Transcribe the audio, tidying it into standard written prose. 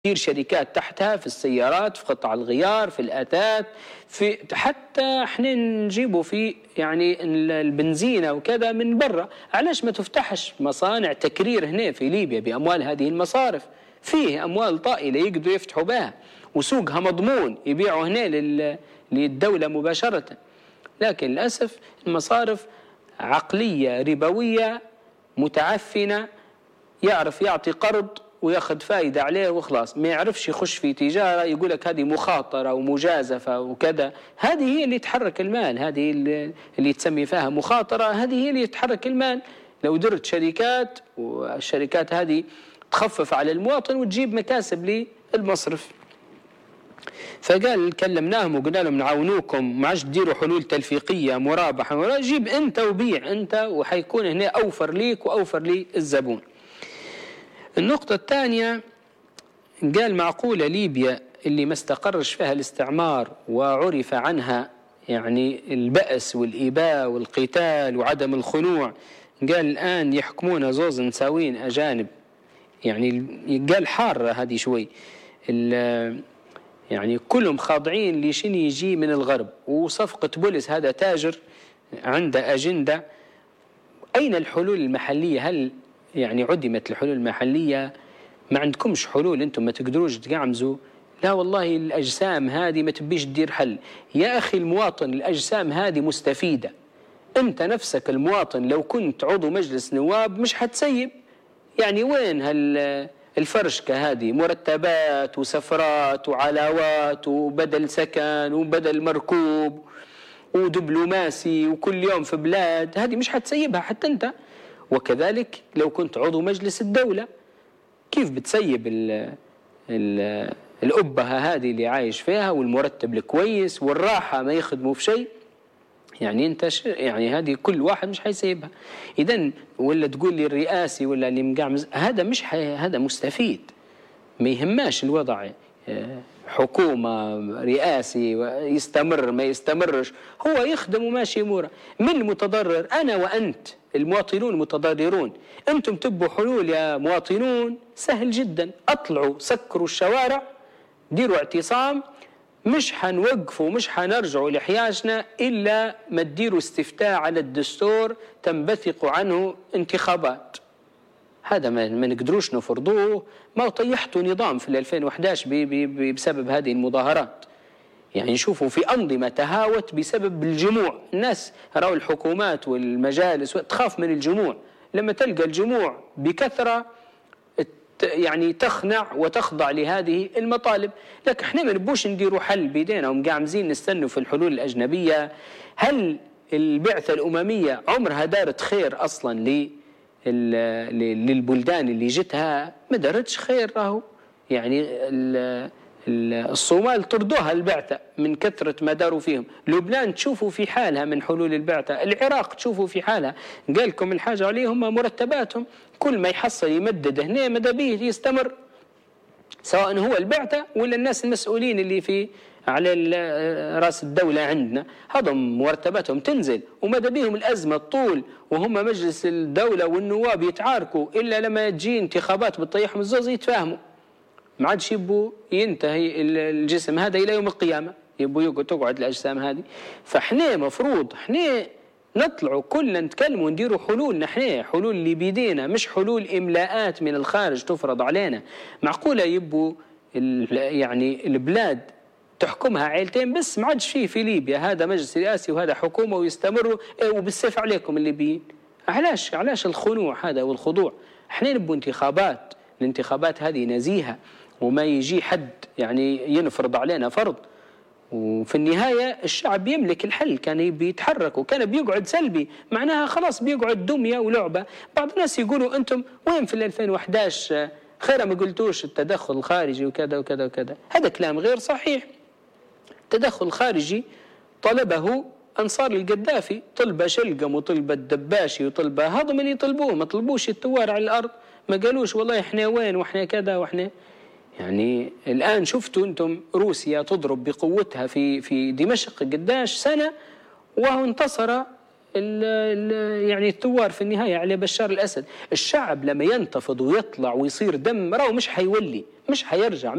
تدير شركات تحتها في السيارات، في قطع الغيار، في الآتات، في حتى احنا نجيبوا في يعني البنزينة وكذا من برا. علاش ما تفتحش مصانع تكرير هنا في ليبيا بأموال هذه المصارف؟ فيه أموال طائلة يقدروا يفتحوا بها وسوقها مضمون، يبيعوا هنا للدولة مباشرة. لكن للأسف المصارف عقلية ربوية متعفنة، يعرف يعطي قرض وياخذ فايدة عليه وخلاص، ما يعرفش يخش في تجارة، يقول لك هذه مخاطرة ومجازفة وكذا. هذه هي اللي تحرك المال، هذه اللي تسمي فيها مخاطرة، هذه هي اللي تحرك المال. لو درت شركات والشركات هذه تخفف على المواطن وتجيب مكاسب للمصرف. فقال كلمناهم وقلنا لهم نعاونوكم، ما عادش تديروا حلول تلفيقية مرابحة، جيب أنت وبيع أنت، وحيكون هنا أوفر ليك وأوفر للزبون. النقطة الثانية قال معقولة ليبيا اللي ما استقرش فيها الاستعمار وعرف عنها يعني البأس والإباء والقتال وعدم الخنوع، قال الآن يحكمون زوز نساوين أجانب. يعني قال حارة هذه شوي، يعني كلهم خاضعين لشين يجي من الغرب. وصفقة بوليس هذا تاجر عنده أجندة. أين الحلول المحلية؟ هل يعني عدمت الحلول المحلية؟ ما عندكمش حلول؟ أنتم ما تقدروش تقعمزوا؟ لا والله الأجسام هذه ما تبيش تدير حل. يا أخي المواطن الأجسام هذه مستفيدة. أنت نفسك المواطن لو كنت عضو مجلس نواب مش حتسيب. يعني وين الفرشكة هذه؟ مرتبات وسفرات وعلاوات وبدل سكن وبدل مركوب ودبلوماسي وكل يوم في بلاد، هذه مش حتسيبها حتى أنت. وكذلك لو كنت عضو مجلس الدولة، كيف بتسيب الأبهة هذه اللي عايش فيها والمرتب الكويس والراحة ما يخدموا في شيء؟ يعني أنت يعني هذه كل واحد مش حيسيبها. إذن ولا تقول لي الرئاسي ولا اللي مقعمز، هذا مش هذا مستفيد، ما يهماش الوضع حكومة رئاسي يستمر ما يستمرش، هو يخدم وماشي أموره. من المتضرر؟ أنا وأنت المواطنون متضررون. أنتم تبوا حلول يا مواطنون؟ سهل جدا، أطلعوا سكروا الشوارع، ديروا اعتصام، مش حنوقفوا مش حنرجعوا لحياجنا إلا ما تديروا استفتاء على الدستور تنبثق عنه انتخابات. هذا ما نقدروش نفرضوه. ما طيحتوا نظام في 2011 بسبب هذه المظاهرات. يعني نشوفوا في أنظمة تهاوت بسبب الجموع. الناس رأوا الحكومات والمجالس تخاف من الجموع. لما تلقى الجموع بكثرة يعني تخنع وتخضع لهذه المطالب. لكن احنا ما نبوش نديروا حل بيدينا ومقاعمزين نستنوا في الحلول الأجنبية. هل البعثة الأممية عمرها دارت خير أصلا للبلدان اللي جتها؟ ما دارتش خير. راهو يعني الصومال طردوها البعثة من كثرة ما داروا فيهم. لبنان تشوفوا في حالها من حلول البعثة. العراق تشوفوا في حالها. قال لكم الحاجة عليهم مرتباتهم، كل ما يحصل يمدد هنا ماذا بيه يستمر، سواء هو البعثة ولا الناس المسؤولين اللي في على راس الدولة عندنا، هذم مرتباتهم تنزل وماذا بيهم الأزمة الطول وهم مجلس الدولة والنواب يتعاركوا إلا لما تجي انتخابات بتطيحهم الزوز يتفاهموا. ما عادش يبوا ينتهي الجسم هذا إلى يوم القيامة، يبوا تقعد الأجسام هذه. فإحنا مفروض إحنا نطلعوا كلنا نتكلموا ونديروا حلول. نحن حلول اللي بيدينا، مش حلول إملاءات من الخارج تفرض علينا. معقولة يبوا يعني البلاد تحكمها عائلتين بس؟ ما عادش فيه في ليبيا هذا مجلس رئاسي وهذا حكومة ويستمروا وبالسيف عليكم الليبيين. علاش الخنوع هذا والخضوع؟ احنا نبوا انتخابات، الانتخابات هذه نزيهة وما يجي حد يعني ينفرض علينا فرض. وفي النهاية الشعب يملك الحل. كان بيتحرك وكان بيقعد سلبي، معناها خلاص بيقعد دمية ولعبة. بعض الناس يقولوا أنتم وين في 2011 خير ما قلتوش التدخل الخارجي وكذا وكذا وكذا. هذا كلام غير صحيح. التدخل الخارجي طلبه أنصار القذافي، طلبه شلقم وطلبه الدباشي وطلبه هذا من يطلبوه، ما طلبوش التوار على الأرض. ما قالوش والله إحنا وين وإحنا كذا وإحنا. يعني الآن شفتوا أنتم روسيا تضرب بقوتها في دمشق قداش سنة، وهو انتصر يعني الثوار في النهاية على بشار الأسد. الشعب لما ينتفض ويطلع ويصير دم راهو مش حيولي، مش حيرجع.